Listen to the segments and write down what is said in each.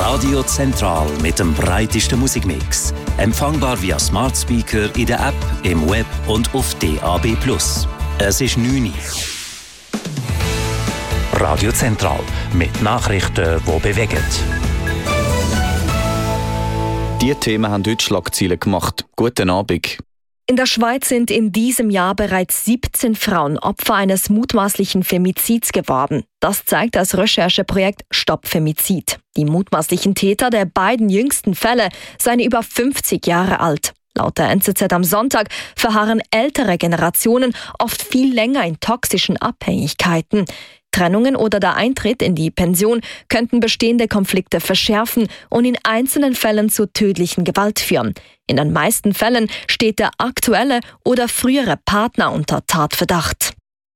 Radio Zentral mit dem breitesten Musikmix. Empfangbar via Smart Speaker in der App, im Web und auf DAB+. Es ist 9 Uhr. Radio Zentral mit Nachrichten, die bewegen. Die Themen haben heute Schlagzeilen gemacht. Guten Abend. In der Schweiz sind in diesem Jahr bereits 17 Frauen Opfer eines mutmaßlichen Femizids geworden. Das zeigt das Rechercheprojekt Stopp Femizid. Die mutmaßlichen Täter der beiden jüngsten Fälle seien über 50 Jahre alt. Laut der NZZ am Sonntag verharren ältere Generationen oft viel länger in toxischen Abhängigkeiten. Trennungen oder der Eintritt in die Pension könnten bestehende Konflikte verschärfen und in einzelnen Fällen zu tödlichen Gewalt führen. In den meisten Fällen steht der aktuelle oder frühere Partner unter Tatverdacht.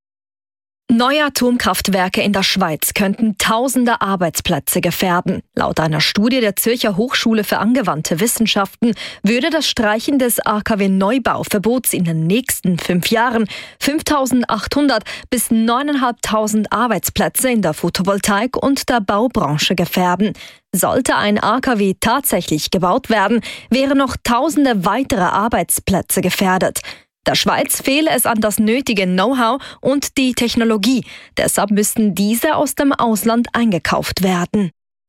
Neue Atomkraftwerke in der Schweiz könnten tausende Arbeitsplätze gefährden. Laut einer Studie der Zürcher Hochschule für angewandte Wissenschaften würde das Streichen des AKW-Neubauverbots in den nächsten 5 Jahren 5.800 bis 9.500 Arbeitsplätze in der Photovoltaik und der Baubranche gefährden. Sollte ein AKW tatsächlich gebaut werden, wären noch tausende weitere Arbeitsplätze gefährdet. Der Schweiz fehle es an das nötige Know-how und die Technologie. Deshalb müssten diese aus dem Ausland eingekauft werden.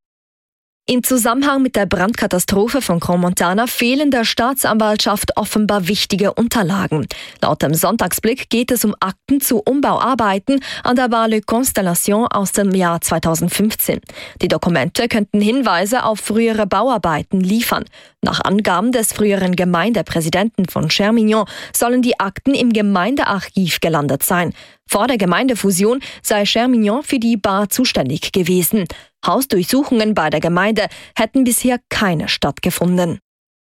Im Zusammenhang mit der Brandkatastrophe von Crans-Montana fehlen der Staatsanwaltschaft offenbar wichtige Unterlagen. Laut dem Sonntagsblick geht es um Akten zu Umbauarbeiten an der Bar Le Constellation aus dem Jahr 2015. Die Dokumente könnten Hinweise auf frühere Bauarbeiten liefern. Nach Angaben des früheren Gemeindepräsidenten von Chermignon sollen die Akten im Gemeindearchiv gelandet sein. Vor der Gemeindefusion sei Chermignon für die Bar zuständig gewesen. Hausdurchsuchungen bei der Gemeinde hätten bisher keine stattgefunden.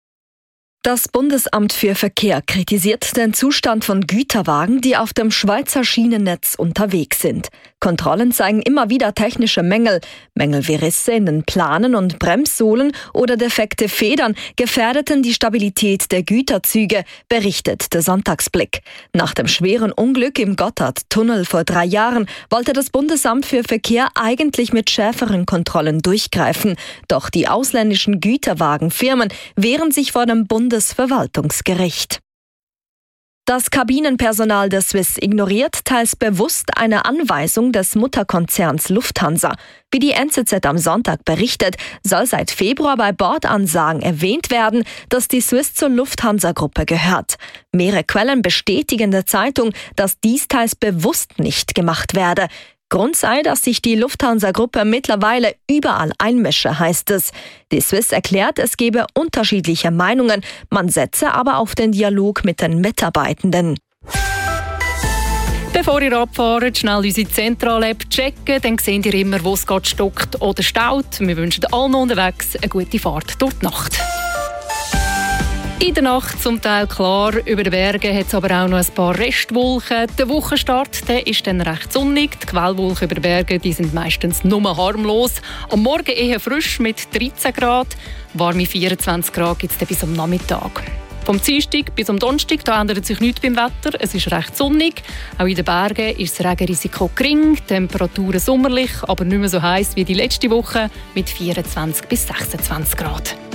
Das Bundesamt für Verkehr kritisiert den Zustand von Güterwagen, die auf dem Schweizer Schienennetz unterwegs sind. Kontrollen zeigen immer wieder technische Mängel. Mängel wie Risse in den Planen und Bremssohlen oder defekte Federn gefährdeten die Stabilität der Güterzüge, berichtet der Sonntagsblick. Nach dem schweren Unglück im Gotthardtunnel vor 3 Jahren wollte das Bundesamt für Verkehr eigentlich mit schärferen Kontrollen durchgreifen. Doch die ausländischen Güterwagenfirmen wehren sich vor dem Bundesverwaltungsgericht. Das Kabinenpersonal der Swiss ignoriert teils bewusst eine Anweisung des Mutterkonzerns Lufthansa. Wie die NZZ am Sonntag berichtet, soll seit Februar bei Bordansagen erwähnt werden, dass die Swiss zur Lufthansa-Gruppe gehört. Mehrere Quellen bestätigen der Zeitung, dass dies teils bewusst nicht gemacht werde. Grund sei, dass sich die Lufthansa-Gruppe mittlerweile überall einmische, heißt es. Die Swiss erklärt, es gebe unterschiedliche Meinungen, man setze aber auf den Dialog mit den Mitarbeitenden. Bevor ihr abfahrt, schnell unsere Zentral-App checken, dann seht ihr immer, wo es gerade stockt oder staut. Wir wünschen allen unterwegs eine gute Fahrt durch die Nacht. In der Nacht zum Teil klar, über den Bergen hat es aber auch noch ein paar Restwolken. Der Wochenstart der ist dann recht sonnig. Die Quellwolken über den Bergen die sind meistens nur harmlos. Am Morgen eher frisch mit 13 Grad. Warme 24 Grad gibt es bis am Nachmittag. Vom Dienstag bis am Donnerstag da ändert sich nichts beim Wetter. Es ist recht sonnig. Auch in den Bergen ist das Regenrisiko gering. Temperaturen sommerlich, aber nicht mehr so heiß wie die letzte Woche mit 24 bis 26 Grad.